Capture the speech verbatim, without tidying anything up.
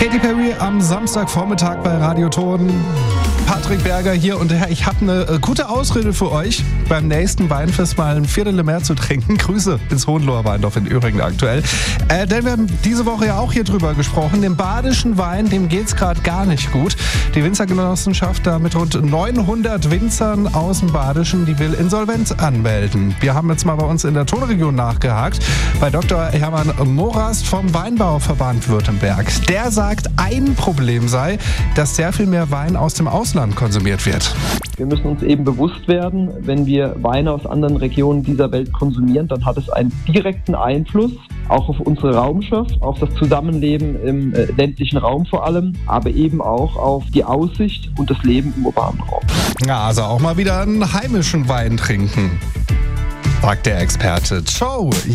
Katy Perry am Samstagvormittag bei Radio Ton. Patrick Berger hier und ich habe eine äh, gute Ausrede für euch, beim nächsten Weinfest mal ein Viertel mehr zu trinken. Grüße ins Hohenloher Weindorf in Öhringen aktuell. Äh, denn wir haben diese Woche ja auch hier drüber gesprochen. Dem badischen Wein, dem geht's gerade gar nicht gut. Die Winzergenossenschaft da mit rund neunhundert Winzern aus dem Badischen, die will Insolvenz anmelden. Wir haben jetzt mal bei uns in der Tonregion nachgehakt, bei Doktor Hermann Morast vom Weinbauverband Württemberg. Der sagt, ein Problem sei, dass sehr viel mehr Wein aus dem Ausland konsumiert wird. Wir müssen uns eben bewusst werden, wenn wir Weine aus anderen Regionen dieser Welt konsumieren, dann hat es einen direkten Einfluss auch auf unsere Raumschaft, auf das Zusammenleben im äh, ländlichen Raum vor allem, aber eben auch auf die Aussicht und das Leben im urbanen Raum. Ja, also auch mal wieder einen heimischen Wein trinken, sagt der Experte. Ciao!